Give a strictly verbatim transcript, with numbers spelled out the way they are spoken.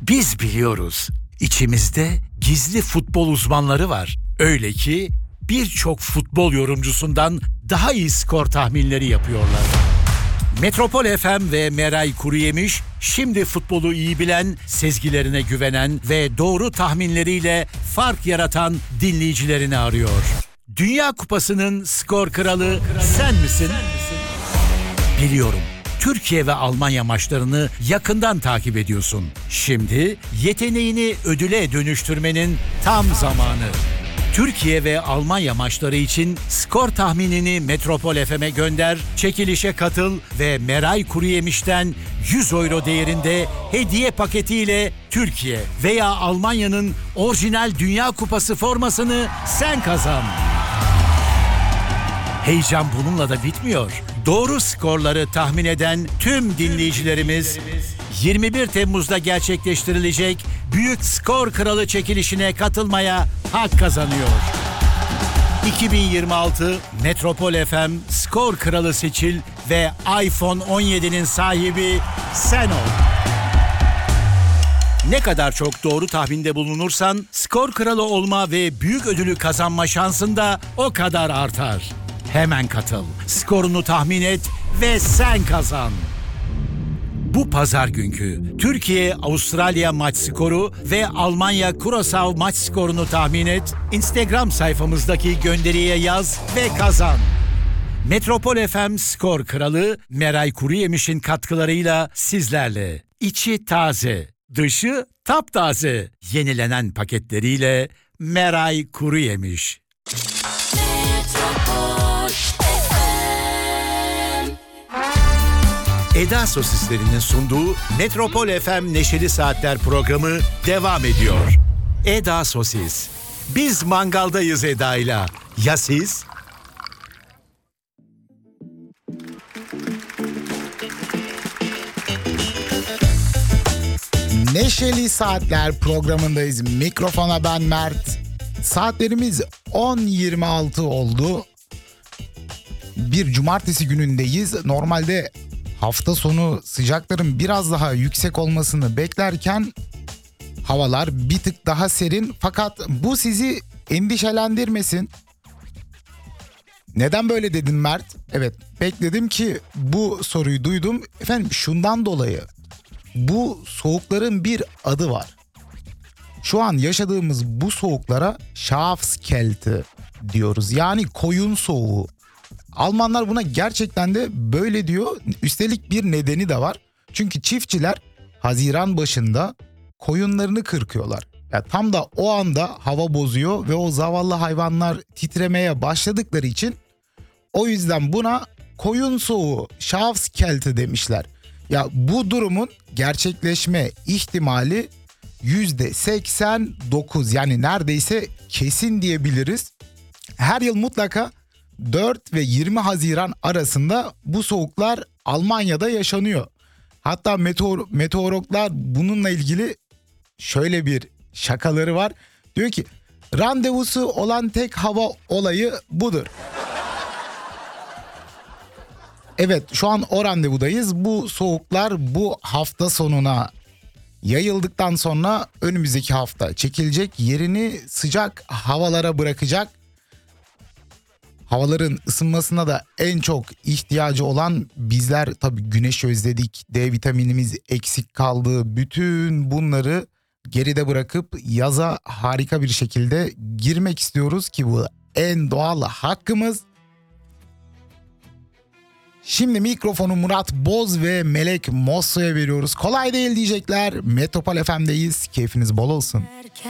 Biz biliyoruz, içimizde gizli futbol uzmanları var. Öyle ki birçok futbol yorumcusundan daha iyi skor tahminleri yapıyorlar. Metropol F M ve Meray Kuruyemiş, şimdi futbolu iyi bilen, sezgilerine güvenen ve doğru tahminleriyle fark yaratan dinleyicilerini arıyor. Dünya Kupası'nın skor kralı sen misin? Biliyorum. Türkiye ve Almanya maçlarını yakından takip ediyorsun. Şimdi yeteneğini ödüle dönüştürmenin tam zamanı. Türkiye ve Almanya maçları için skor tahminini Metropol F M'e gönder, çekilişe katıl ve Meray Kuruyemiş'ten yüz euro değerinde hediye paketiyle Türkiye veya Almanya'nın orijinal Dünya Kupası formasını sen kazan. Heyecan bununla da bitmiyor. Doğru skorları tahmin eden tüm dinleyicilerimiz yirmi bir Temmuz'da gerçekleştirilecek Büyük Skor Kralı çekilişine katılmaya hak kazanıyor. iki bin yirmi altı Metropol F M Skor Kralı seçil ve iPhone on yedi'nin sahibi sen ol. Ne kadar çok doğru tahminde bulunursan skor kralı olma ve büyük ödülü kazanma şansın da o kadar artar. Hemen katıl, skorunu tahmin et ve sen kazan. Bu pazar günkü Türkiye-Avustralya maç skoru ve Almanya-Curaçao maç skorunu tahmin et, Instagram sayfamızdaki gönderiye yaz ve kazan. Metropol F M Skor Kralı Meray Kuruyemiş'in katkılarıyla sizlerle. İçi taze, dışı taptaze. Yenilenen paketleriyle Meray Kuruyemiş. Eda Sosislerinin sunduğu Metropol F M Neşeli Saatler programı devam ediyor. Eda Sosis. Biz mangaldayız Eda'yla. Ya siz? Neşeli Saatler programındayız. Mikrofona ben Mert. Saatlerimiz on yirmi altı oldu. Bir cumartesi günündeyiz. Normalde hafta sonu sıcakların biraz daha yüksek olmasını beklerken havalar bir tık daha serin. Fakat bu sizi endişelendirmesin. Neden böyle dedin Mert? Evet, bekledim ki bu soruyu duydum. Efendim şundan dolayı. Bu soğukların bir adı var. Şu an yaşadığımız bu soğuklara Schafskälte diyoruz. Yani koyun soğuğu. Almanlar buna gerçekten de böyle diyor. Üstelik bir nedeni de var. Çünkü çiftçiler Haziran başında koyunlarını kırkıyorlar. Ya tam da o anda hava bozuyor ve o zavallı hayvanlar titremeye başladıkları için o yüzden buna koyun soğuğu, Schafskälte demişler. Ya bu durumun gerçekleşme ihtimali yüzde seksen dokuz, yani neredeyse kesin diyebiliriz. Her yıl mutlaka dört ve yirmi Haziran arasında bu soğuklar Almanya'da yaşanıyor. Hatta meteor, meteorologlar bununla ilgili şöyle bir şakaları var. Diyor ki randevusu olan tek hava olayı budur. Evet, şu an o randevudayız. Bu soğuklar bu hafta sonuna yayıldıktan sonra önümüzdeki hafta çekilecek, yerini sıcak havalara bırakacak. Havaların ısınmasına da en çok ihtiyacı olan bizler tabii güneş özledik, D vitaminimiz eksik kaldı. Bütün bunları geride bırakıp yaza harika bir şekilde girmek istiyoruz ki bu en doğal hakkımız. Şimdi mikrofonu Murat Boz ve Melek Mosso'ya veriyoruz. Kolay değil diyecekler. Metropol F M'deyiz. Keyfiniz bol olsun.